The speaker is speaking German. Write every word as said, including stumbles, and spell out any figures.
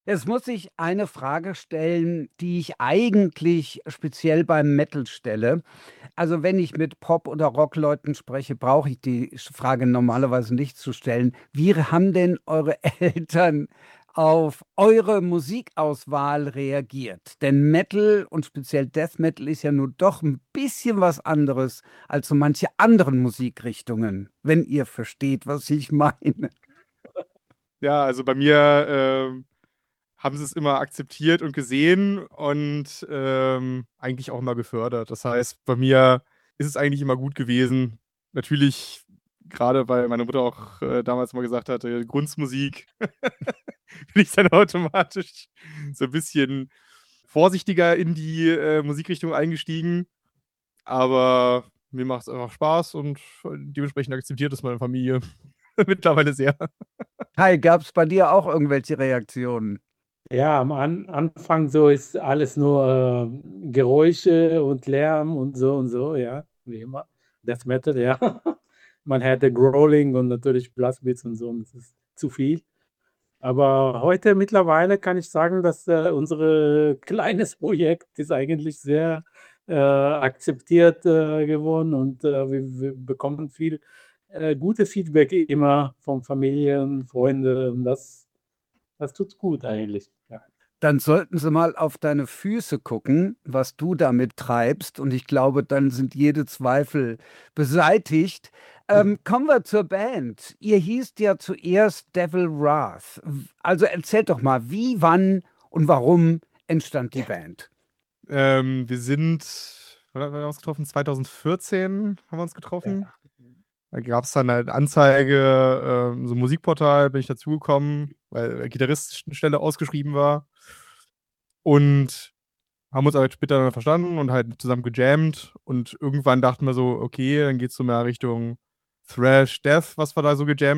Jetzt muss ich eine Frage stellen, die ich eigentlich speziell beim Metal stelle. Also wenn ich mit Pop- oder Rockleuten spreche, brauche ich die Sch- Frage normalerweise nicht zu stellen. Wie haben denn eure Eltern auf eure Musikauswahl reagiert? Denn Metal und speziell Death Metal ist ja nur doch ein bisschen was anderes als so manche anderen Musikrichtungen, wenn ihr versteht, was ich meine. Ja, also bei mir ähm, haben sie es immer akzeptiert und gesehen und ähm, eigentlich auch immer gefördert. Das heißt, bei mir ist es eigentlich immer gut gewesen. Natürlich, gerade weil meine Mutter auch äh, damals mal gesagt hatte, Kunstmusik, bin ich dann automatisch so ein bisschen vorsichtiger in die äh, Musikrichtung eingestiegen. Aber mir macht es einfach Spaß und dementsprechend akzeptiert es meine Familie mittlerweile sehr. Kai, gab es bei dir auch irgendwelche Reaktionen? Ja, am An Anfang so ist alles nur äh, Geräusche und Lärm und so und so, ja, wie immer. Death Metal, ja. Man hätte Growling und natürlich Blastbeats und so, und das ist zu viel. Aber heute mittlerweile kann ich sagen, dass äh, unser kleines Projekt ist eigentlich sehr äh, akzeptiert äh, geworden und äh, wir, wir bekommen viel äh, gute Feedback immer von Familien, Freunden und das, das tut gut eigentlich. Ja. Dann sollten sie mal auf deine Füße gucken, was du damit treibst. Und ich glaube, dann sind jede Zweifel beseitigt. Ähm, kommen wir zur Band. Ihr hießt ja zuerst Devil Wrath. Also erzählt doch mal, wie, wann und warum entstand die Band? Ähm, wir sind, wann haben wir uns getroffen? zwanzig vierzehn haben wir uns getroffen. Ja. Da gab es dann eine Anzeige, ähm, so ein Musikportal, bin ich dazugekommen, weil Gitarristenstelle ausgeschrieben war. Und haben uns aber später dann verstanden und halt zusammen gejammt. Und irgendwann dachten wir so, okay, dann geht's so mehr Richtung Thrash, Death, was wir da so gejammt